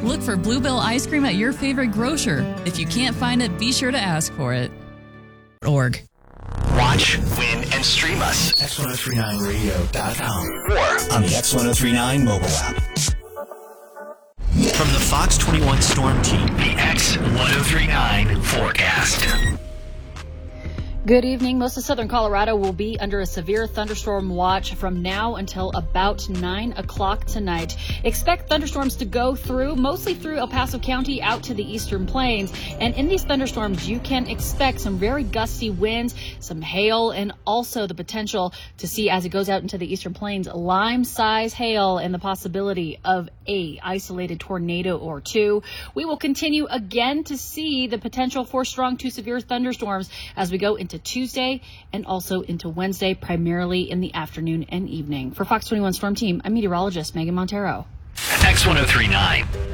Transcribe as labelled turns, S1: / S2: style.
S1: Look for Bluebell ice cream at your favorite grocer. If you can't find it, be sure to ask for it. Org.
S2: Watch, win, and stream us.
S3: X1039radio.com or on the X1039 mobile app.
S2: From the Fox 21 Storm Team, the X1039 forecast.
S4: Good evening. Most of southern Colorado will be under a severe thunderstorm watch from now until about 9 o'clock tonight. Expect thunderstorms to go through, mostly through El Paso County out to the eastern plains. And in these thunderstorms, you can expect some very gusty winds, some hail, and also the potential to see, as it goes out into the eastern plains, lime-size hail and the possibility of a isolated tornado or two. We will continue again to see the potential for strong to severe thunderstorms as we go into Tuesday and also into Wednesday, primarily in the afternoon and evening. For Fox 21 Storm Team, I'm meteorologist Megan Montero.
S2: X1039.